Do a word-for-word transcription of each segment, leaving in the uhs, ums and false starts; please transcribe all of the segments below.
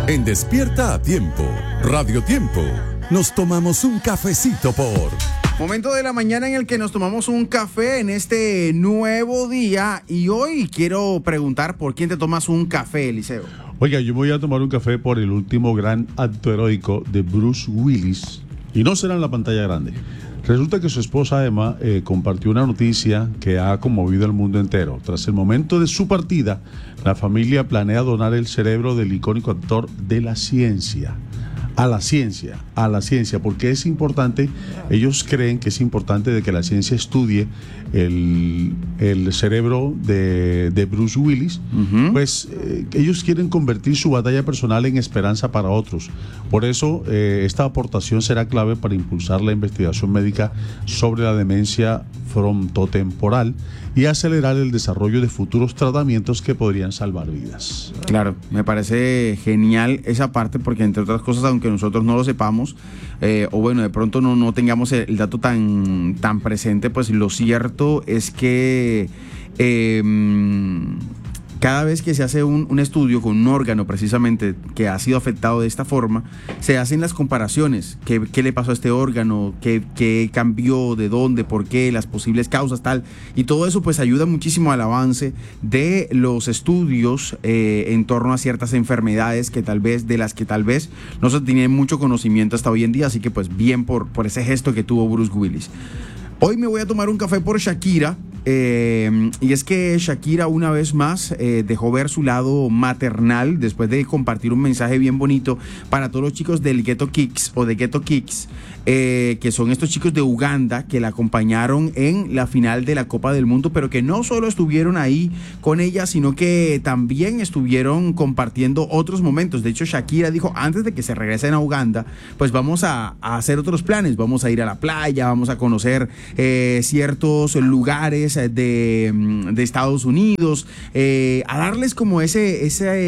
En Despierta a Tiempo, Radio Tiempo, nos tomamos un cafecito por... Momento de la mañana en el que nos tomamos un café en este nuevo día. Y hoy quiero preguntar por quién te tomas un café, Eliseo. Oiga, yo voy a tomar un café por el último gran acto heroico de Bruce Willis. Y no será en la pantalla grande. Resulta que su esposa Emma eh, compartió una noticia que ha conmovido al mundo entero. Tras el momento de su partida, la familia planea donar el cerebro del icónico actor de la ciencia. A la ciencia, a la ciencia, porque es importante, ellos creen que es importante de que la ciencia estudie el, el cerebro de, de Bruce Willis, uh-huh. pues eh, ellos quieren convertir su batalla personal en esperanza para otros. Por eso eh, esta aportación será clave para impulsar la investigación médica sobre la demencia frontotemporal y acelerar el desarrollo de futuros tratamientos que podrían salvar vidas. Claro, me parece genial esa parte porque, entre otras cosas, aunque nosotros no lo sepamos, eh, o bueno, de pronto no, no tengamos el, el dato tan, tan presente, pues lo cierto es que eh, cada vez que se hace un, un estudio con un órgano precisamente que ha sido afectado de esta forma, se hacen las comparaciones. ¿Qué, qué le pasó a este órgano? ¿Qué, qué cambió? ¿De dónde? ¿Por qué? Las posibles causas, tal. Y todo eso pues ayuda muchísimo al avance de los estudios eh, en torno a ciertas enfermedades que tal vez, de las que tal vez no se tiene mucho conocimiento hasta hoy en día. Así que pues bien por, por ese gesto que tuvo Bruce Willis. Hoy me voy a tomar un café por Shakira. Eh, y es que Shakira una vez más eh, dejó ver su lado maternal después de compartir un mensaje bien bonito para todos los chicos del Ghetto Kids o de Ghetto Kids, eh, que son estos chicos de Uganda que la acompañaron en la final de la Copa del Mundo, pero que no solo estuvieron ahí con ella, sino que también estuvieron compartiendo otros momentos. De hecho, Shakira dijo, antes de que se regresen a Uganda, pues vamos a, a hacer otros planes, vamos a ir a la playa, vamos a conocer eh, ciertos lugares De, de Estados Unidos, eh, a darles como ese,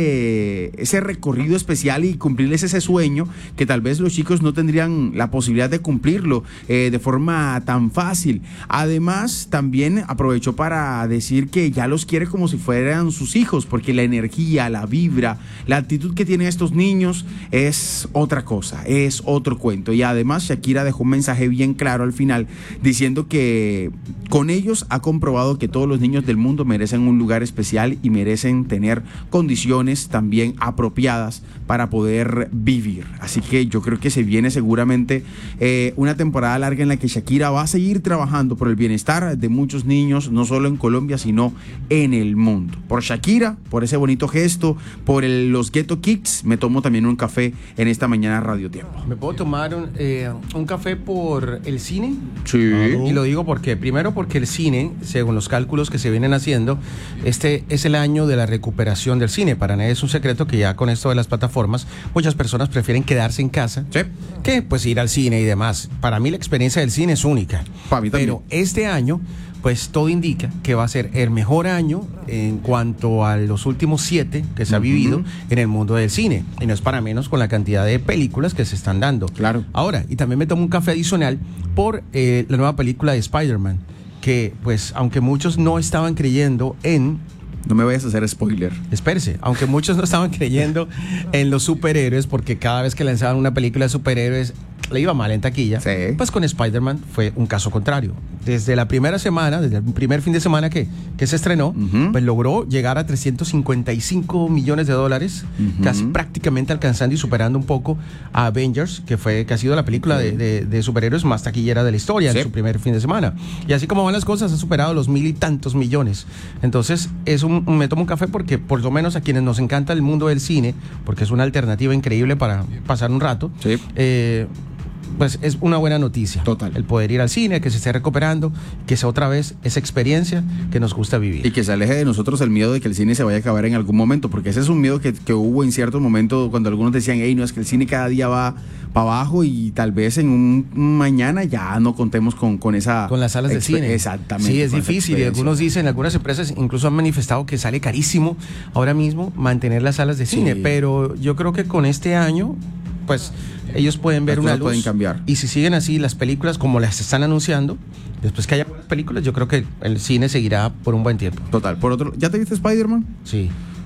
ese, ese recorrido especial y cumplirles ese sueño que tal vez los chicos no tendrían la posibilidad de cumplirlo eh, de forma tan fácil. Además, también aprovechó para decir que ya los quiere como si fueran sus hijos, porque la energía, la vibra, la actitud que tienen estos niños es otra cosa, es otro cuento. Y además Shakira dejó un mensaje bien claro al final, diciendo que con ellos ha comprobado que todos los niños del mundo merecen un lugar especial y merecen tener condiciones también apropiadas para poder vivir. Así que yo creo que se viene seguramente eh, una temporada larga en la que Shakira va a seguir trabajando por el bienestar de muchos niños, no solo en Colombia, sino en el mundo. Por Shakira, por ese bonito gesto, por el, los Ghetto Kids, me tomo también un café en esta mañana Radio Tiempo. ¿Me puedo tomar un, eh, un café por el cine? Sí. Y lo digo porque, primero porque el cine, según los cálculos que se vienen haciendo, este es el año de la recuperación del cine. Para nadie es un secreto que ya con esto de las plataformas, muchas personas prefieren quedarse en casa, sí, que pues ir al cine y demás. Para mí la experiencia del cine es única. Para mí también. Pero este año, pues todo indica que va a ser el mejor año en cuanto a los últimos siete que se ha vivido uh-huh. en el mundo del cine. Y no es para menos con la cantidad de películas que se están dando. Claro. Ahora, y también me tomo un café adicional por eh, la nueva película de Spider-Man, que pues aunque muchos no estaban creyendo en... No me vayas a hacer spoiler. Espérese, aunque muchos no estaban creyendo en los superhéroes, porque cada vez que lanzaban una película de superhéroes le iba mal en taquilla, sí. Pues con Spider-Man fue un caso contrario. Desde la primera semana, desde el primer fin de semana que, que se estrenó, uh-huh. pues logró llegar a trescientos cincuenta y cinco millones de dólares, uh-huh. casi prácticamente alcanzando y superando un poco a Avengers, que fue que ha sido la película sí. de, de, de superhéroes más taquillera de la historia sí. en su primer fin de semana. Y así como van las cosas, ha superado los mil y tantos millones. Entonces, es un, me tomo un café porque por lo menos a quienes nos encanta el mundo del cine, porque es una alternativa increíble para pasar un rato, sí. eh, pues es una buena noticia. Total. El poder ir al cine, que se esté recuperando, que sea otra vez esa experiencia que nos gusta vivir. Y que se aleje de nosotros el miedo de que el cine se vaya a acabar en algún momento, porque ese es un miedo que, que hubo en ciertos momentos cuando algunos decían, hey, no, es que el cine cada día va para abajo y tal vez en un, un mañana ya no contemos con, con esa... Con las salas de cine. Exactamente. Sí, es difícil. Y algunos dicen, algunas empresas incluso han manifestado que sale carísimo ahora mismo mantener las salas de sí. cine, pero yo creo que con este año, pues... ellos pueden ver una luz, pueden cambiar. Y si siguen así las películas como las están anunciando, después que haya películas, yo creo que el cine seguirá por un buen tiempo. Total. Por otro, ¿ya te viste Spider-Man? Sí.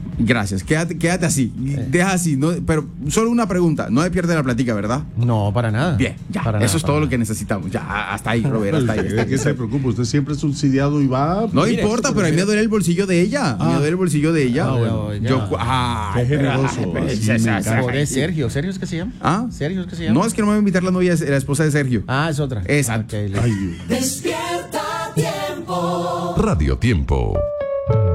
Gracias, quédate, quédate así, sí. Deja así, no, pero solo una pregunta, no me pierde la plática, ¿verdad? No, para nada. Bien, ya, para eso nada, es todo nada. lo que necesitamos, ya, hasta ahí, Robert, hasta ahí. ¿De qué se preocupa? Usted siempre es subsidiado y va... No Mire, importa, pero a mí me duele el bolsillo de ella, ah. me duele el bolsillo de ella. Ah, bueno, Yo, ah, qué generoso. ¿Es Sergio? ¿Sergio es que se llama? ¿Ah? ¿Sergio es que se llama? No, es que no me va a invitar la novia, la esposa de Sergio. Ah, es otra. Exacto. Okay, Despierta Tiempo. Radio Tiempo.